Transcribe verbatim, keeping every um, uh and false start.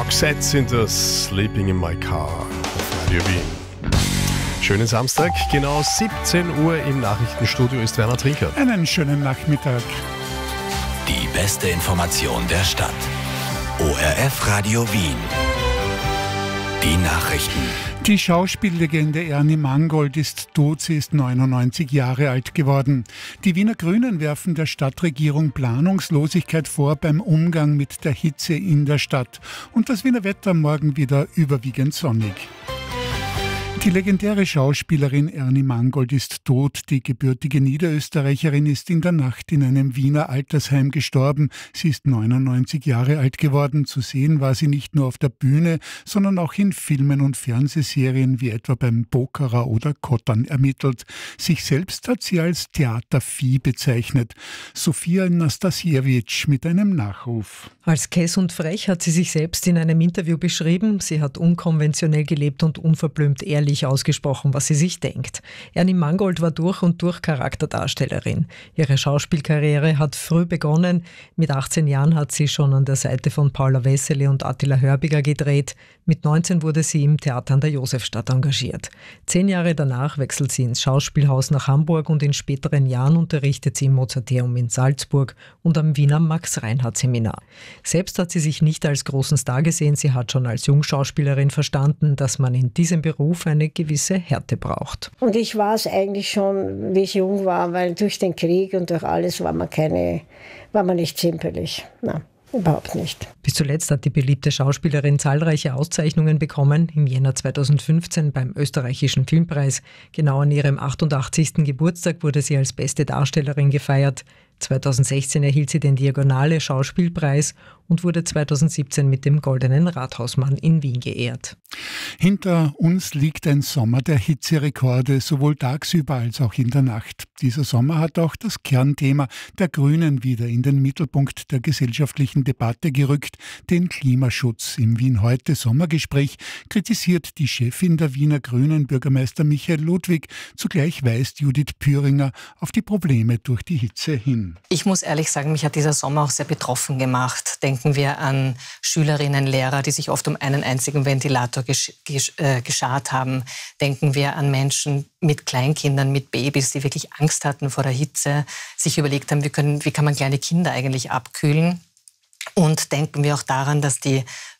Roxette sind das, Sleeping in my car auf Radio Wien. Schönen Samstag, genau siebzehn Uhr im Nachrichtenstudio ist Werner Trinker. Einen schönen Nachmittag. Die beste Information der Stadt. O R F Radio Wien. Die Nachrichten. Die Schauspiellegende Ernie Mangold ist tot, sie ist neunundneunzig Jahre alt geworden. Die Wiener Grünen werfen der Stadtregierung Planungslosigkeit vor beim Umgang mit der Hitze in der Stadt. Und das Wiener Wetter morgen wieder überwiegend sonnig. Die legendäre Schauspielerin Ernie Mangold ist tot. Die gebürtige Niederösterreicherin ist in der Nacht in einem Wiener Altersheim gestorben. Sie ist neunundneunzig Jahre alt geworden. Zu sehen war sie nicht nur auf der Bühne, sondern auch in Filmen und Fernsehserien wie etwa beim Bokerer oder Kottern ermittelt. Sich selbst hat sie als Theatervieh bezeichnet. Sofia Nastasiewicz mit einem Nachruf. Als kess und frech hat sie sich selbst in einem Interview beschrieben. Sie hat unkonventionell gelebt und unverblümt ehrlich ausgesprochen, was sie sich denkt. Ernie Mangold war durch und durch Charakterdarstellerin. Ihre Schauspielkarriere hat früh begonnen. Mit achtzehn Jahren hat sie schon an der Seite von Paula Wessely und Attila Hörbiger gedreht. Mit neunzehn wurde sie im Theater an der Josefstadt engagiert. Zehn Jahre danach wechselt sie ins Schauspielhaus nach Hamburg und in späteren Jahren unterrichtet sie im Mozarteum in Salzburg und am Wiener Max-Reinhardt-Seminar. Selbst hat sie sich nicht als großen Star gesehen. Sie hat schon als Jungschauspielerin verstanden, dass man in diesem Beruf eine gewisse Härte braucht. Und ich war es eigentlich schon, wie ich jung war, weil durch den Krieg und durch alles war man keine, war man nicht zimperlich. Nein, überhaupt nicht. Bis zuletzt hat die beliebte Schauspielerin zahlreiche Auszeichnungen bekommen. Im Jänner zweitausendfünfzehn beim Österreichischen Filmpreis. Genau an ihrem achtundachtzigsten Geburtstag wurde sie als beste Darstellerin gefeiert. zweitausendsechzehn erhielt sie den Diagonale Schauspielpreis und wurde zweitausendsiebzehn mit dem Goldenen Rathausmann in Wien geehrt. Hinter uns liegt ein Sommer der Hitzerekorde, sowohl tagsüber als auch in der Nacht. Dieser Sommer hat auch das Kernthema der Grünen wieder in den Mittelpunkt der gesellschaftlichen Debatte gerückt, den Klimaschutz. Im Wien heute Sommergespräch kritisiert die Chefin der Wiener Grünen, Bürgermeister Michael Ludwig. Zugleich weist Judith Püringer auf die Probleme durch die Hitze hin. Ich muss ehrlich sagen, mich hat dieser Sommer auch sehr betroffen gemacht. Denken wir an Schülerinnen, Lehrer, die sich oft um einen einzigen Ventilator gesch gesch äh, geschart haben. Denken wir an Menschen mit Kleinkindern, mit Babys, die wirklich Angst hatten vor der Hitze, sich überlegt haben, wie, können, wie kann man kleine Kinder eigentlich abkühlen. Und denken wir auch daran, dass die